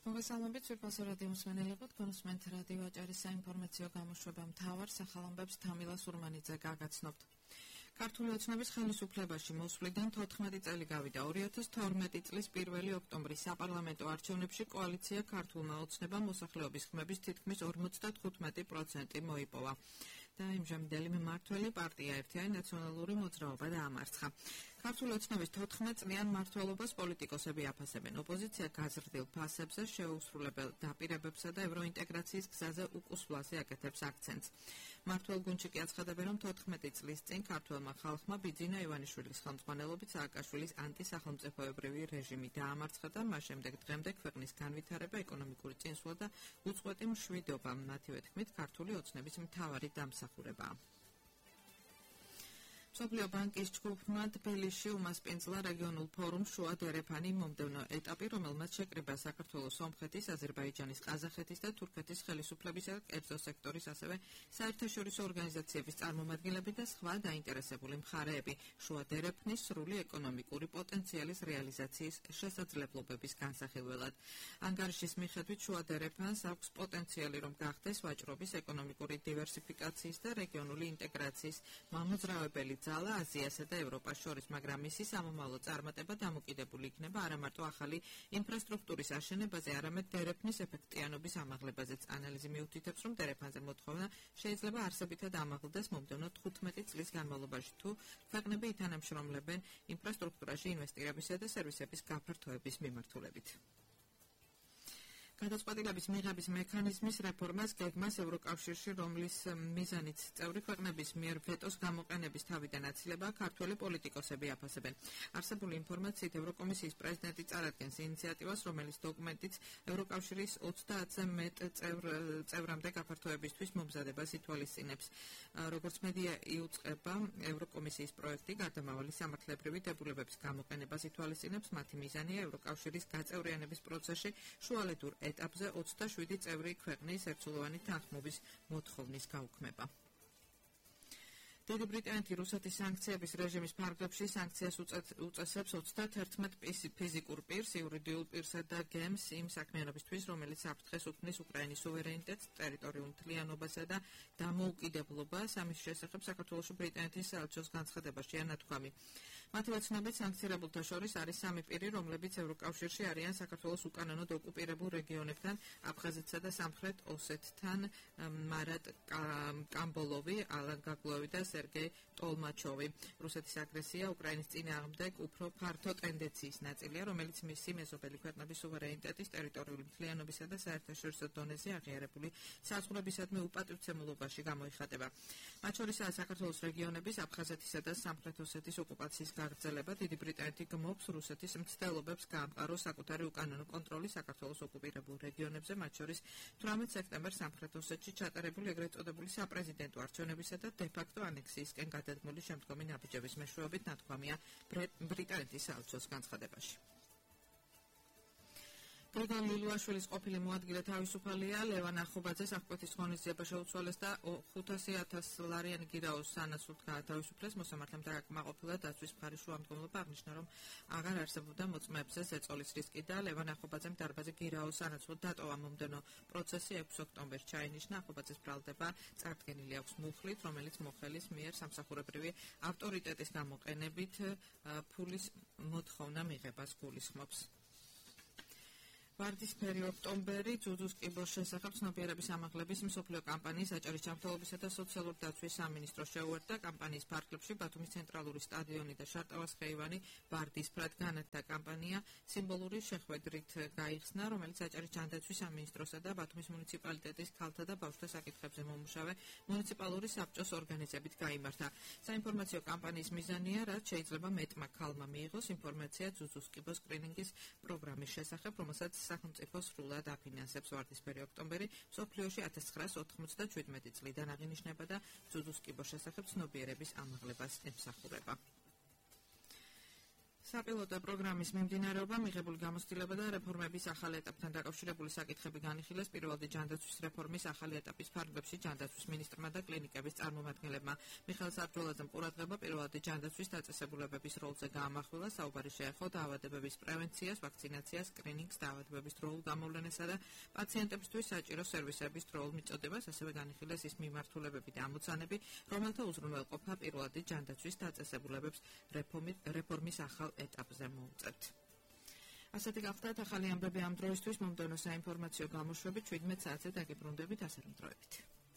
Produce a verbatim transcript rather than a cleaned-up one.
მოგესალმებით, სვირფასო რადიო მსმენელებო, გონსმენთ რადიო აჭარის საინფორმაციო გამოშვება მთავარ სახალამბებს თამილა სურმანიძე გაგაცნობთ. ქართული ოცნების ხელისუფლებაში მოსვლიდან თოთხმეტი წელი გავიდა. ორი ათას თორმეტი წლის პირველი ოქტომბრის საპარლამენტო არჩევნებში კოალიცია ქართულმა ოცნებამ მოსახლეობის ხმების თითქმის ორმოცდათხუთმეტი პროცენტი მოიპოვა. და იმჟამდელი მმართველი პარტია ერთიანი ნაციონალური მოძრაობა დაამარცხა. ქართული ოცნების თოთხმეტ წლიან მმართველობას პოლიტიკოსები აფასებენ. ოპოზიცია გაზრდილ ფასებზე, შეუსრულებელ დაპირებებსა და ევროინტეგრაციის გზაზე უკუსვლაზე აკეთებს აქცენტს. მმართველ გუნდში კი აცხადებენ, რომ თოთხმეტი წლის წინ ქართველმა ხალხმა ბიძინა ივანიშვილის ხელმძღვანელობით სააკაშვილის ანტისახელმწიფოებრივი რეჟიმი დაამარცხა და მას შემდეგ დღემდე ქვეყნის განვითარება, ეკონომიკური წინსვლა და უწყვეტი მშვიდობა მათივე თქმით ქართული ოცნების მთავარი დამსახურებაა. მსოფლიო ბანკის ჯგუფმა თბილისში უმასპინძლა რეგიონულ ფორუმს შუა დერეფანი მომდევნო ეტაპი, რომელმაც შეკრიბა საქართველოს, სომხეთის, აზერბაიჯანის, ყაზახეთის და თურქეთის ხელისუფლებისა, კერძო სექტორის, ასევე საერთაშორისო ორგანიზაციების წარმომადგენლები და სხვა დაინტერესებული მხარეები შუა დერეფნის სრული ეკონომიკური პოტენციალის რეალიზაციის შესაძლებლობების განსახილველად. ანგარიშის მიხედვით შუა დერეფანს აქვს პოტენციალი, რომ გახდეს ვაჭრობის, ეკონომიკური დივერსიფიკაციის და რეგიონული ინტეგრაციის მამოძრავებელი ძალა აზიასა და ევროპას შორის, მაგრამ მისი სამომავლო წარმატება დამოკიდებული იქნება არა მარტო ახალი ინფრასტრუქტურის აშენებაზე, არამედ დერეფნის ეფექტიანობის ამაღლებაზეც. ანალიზი მიუთითებს, რომ დერეფანზე მოთხოვნა შეიძლება არსებითად ამაღლდეს მომდევნო თხუთმეტი წლის განმავლობაში, თუ ქვეყნები ითანამშრომლებენ ინფრასტრუქტურაში ინვესტირებისა და სერვისების გაფართოების მიმართულებით. გადაწყვეტილების მიღების მექანიზმის რეფორმას გეგმას ევროკავშირში, რომლის მიზანიც წევრი ქვეყნების მიერ ვეტოს გამოყენების თავიდან აცილება, ქართველი პოლიტიკოსები აფასებენ. არსებული ინფორმაციით ევროკომისიის პრეზიდენტი წარადგენს ინიციატივას, რომელიც დოკუმენტით ევროკავშირის ოცდაათზე მეტ წევრამდე გაფართოებისთვის მომზადებას ითვალისწინებს. როგორც მედია იუწყება, ევროკომისიის პროექტი გარდამავალი სამართლებრივი დებულებების გამოყენებას ითვალისწინებს. მათი მიზანია ევროკავშირის გაწევრიანების პროცესში შუალედურ ეტაპზე ოცდაშვიდი წევრი ქვეყნის ერთსულოვანი თანხმობის მოთხოვნის გაუქმება. დიდი ბრიტანეთი რუსეთის სანქციების რეჟიმის ფარგლებში სანქციას უწესებს ოცდათერთმეტ ფიზიკურ პირს, იურიდიულ პირსა და გემს იმ საქმიანობისთვის, რომელიც საფრთხეს უქმნის უკრაინის სუვერენიტეტს, ტერიტორიულ მთლიანობასა და დამოუკიდებლობას. ამის შესახებ საქართველოში ბრიტანეთის საელჩოს განცხადებაშია ნათქვამი. მათივე ცნობით, სანქცირებულთა შორის არის სამი პირი, რომლებიც ევროკავშირში არიან საქართველოს უკანონოდ ოკუპირებულ რეგიონებთან, აფხაზეთსა და სამხრეთ ოსეთთან, მარატ კამბოლოვი, ალან გაგლოვი და სერგეი ტოლმაჩოვი. რუსეთის აგრესია უკრაინის წინააღმდეგ უფრო ფართო ტენდენციის ნაწილია, რომელიც მისი მეზობელი ქვეყნების სუვერენიტეტის, ტერიტორიული მთლიანობისა და საერთაშორისო დონეზე აღიარებული საზღვრებისადმი უპატივცემულობაში გამოიხატება. მათ შორისაა საქართველოს რეგიონების, აფხაზეთისა და სამხრეთ ოსეთის ოკუპაციის გაგრძელება. დიდი ბრიტანეთი გმობს რუსეთის მცდელობებს გაამყაროს საკუთარი უკანონო კონტროლი საქართველოს ოკუპირებულ რეგიონებზე, მათ შორის თვრამეტ სექტემბერს სამხრეთ ოსეთში ჩატარებული ეგრეთ წოდებული საპრეზიდენტო არჩევნებისა და დე-ფაქტო ანექსიისკენ გადადგმული შემდგომი ნაბიჯების მეშვეობით, ნათქვამია ბრიტანეთის საელჩოს განცხადებაში. გრიგოლ ლილუაშვილის ყოფილი მოადგილე თავისუფალია. ლევან ახობაძეს აღკვეთის ღონისძიება შეუცვალეს და ხუთასი ათას ლარიანი გირაოს სანაცვლოდ გაათავისუფლეს. მოსამართლემ დააკმაყოფილა დაცვის მხარის შუამდგომლობა, აღნიშნა, რომ აღარ არსებობდა მოწმეებზე ზეწოლის რისკი და ლევან ახობაძემ დარბაზი გირაოს სანაცვლოდ დატოვა. მომდევნო პროცესი ექვსი ოქტომბერს ჩაინიშნა. ახობაძეს ბრალდება წარდგენილი აქვს მუხლით, რომელიც მოხელის მიერ სამსახურებრივი ავტორიტეტის გამოყენებით ფულის მოთხოვნა მიღებას გულისხმობს. ვარდისფერი ოქტომბერი ძუძუს კიბოს შესახებ ცნობიერების ამაღლების მსოფლიო კამპანიის აჭარის ჯანმრთელობისა და სოციალური დაცვის სამინისტრო შეუერთდა. კამპანიის ფარგლებში ბათუმის ცენტრალური სტადიონი და შარტავას ხეივანი ვარდისფრად განათდა. კამპანია სიმბოლური შეხვედრით გაიხსნა, რომელიც აჭარის ჯანდაცვის სამინისტროსა და ბათუმის მუნიციპალიტეტის ქალთა და ბავშვთა საკითხებზე მომუშავე მუნიციპალური საბჭოს ორგანიზებით გაიმართა. საინფორმაციო კამპანიის მიზანია, რაც შეიძლება მეტმა ქალმა მიიღოს ინფორმაცია ძუძუს კიბოს სკრინინგის პროგრამის შესახებ, რომელსაც სახელმწიფო სრულად აფინანსებს. ვარდისფერი ოქტომბერი მსოფლიოში ათას ცხრაას ოთხმოცდაშვიდმეტი წლიდან აღინიშნება და ძუძუს კიბოს შესახებ ცნობიერების ამაღლებას ემსახურება. საპილოტო პროგრამის მიმდინარეობა, მიღებული გამოცდილება და რეფორმების ახალ ეტაპთან დაკავშირებული საკითხები განიხილეს პირველადი ჯანდაცვის რეფორმის ახალი ეტაპის ფარგლებში ჯანდაცვის მინისტრმა და კლინიკების წარმომადგენლებმა. მიხეილ საბრძოლაძემ ყურადღება პირველადი ჯანდაცვის დაწესებულებების როლზე გაამახვილა. საუბარი შეეხო დაავადებების პრევენციას, ვაქცინაციას, სკრინინგს, დაავადებების დროულ გამოვლენასა და პაციენტებისთვის საჭირო სერვისების დროულ მიწოდებას, ასევე განიხილეს ის მიმართულებები და ამოცანები, რომელთა უზრუნველყოფა პირველადი ჯანდაცვის დაწესებულებებს რეფორმის ახალ ეტაპზე მოუწევთ. ასეთი გახლდათ ახალი ამბები ამ დროისთვის. მომდევნო საინფორმაციო გამოშვებით შვიდმეტ საათზე დაგიბრუნდებით, ასე რომ დროებით.